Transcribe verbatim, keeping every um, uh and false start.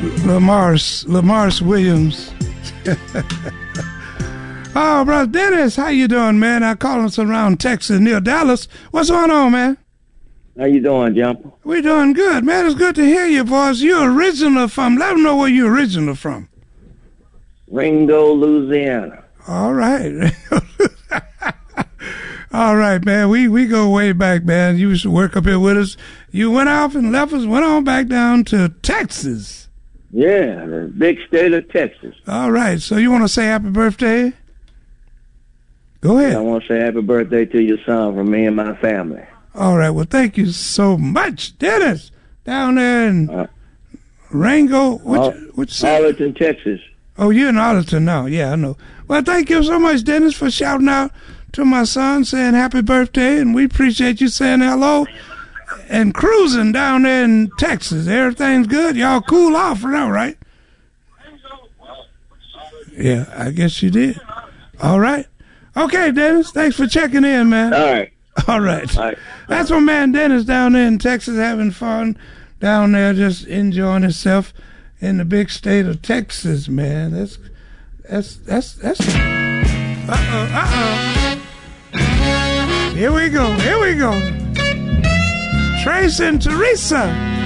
Lamar's Lamar's Williams. Oh, brother Dennis, how you doing, man? I call us around Texas near Dallas. What's going on, man? How you doing, Jumper? We doing good, man. It's good to hear your voice. You're original from. Let them know where you're original from. Ringo, Louisiana. All right. All right, man. We we go way back, man. You used to work up here with us. You went off and left us, went on back down to Texas. Yeah, the big state of Texas. All right. So you want to say happy birthday? Go ahead. I want to say happy birthday to your son from me and my family. All right. Well, thank you so much, Dennis, down there in uh, Rango. What you, what you say? Arlington, Texas. Oh, you're in Arlington now. Yeah, I know. Well, thank you so much, Dennis, for shouting out to my son, saying happy birthday, and we appreciate you saying hello and cruising down there in Texas. Everything's good. Y'all cool off for now, right? Yeah, I guess you did. All right. Okay, Dennis, thanks for checking in, man. All right. All right. All right. That's my man Dennis down there in Texas having fun down there, just enjoying himself in the big state of Texas, man. That's that's that's that's uh-oh, uh-oh. Here we go, here we go. Trace and Teresa.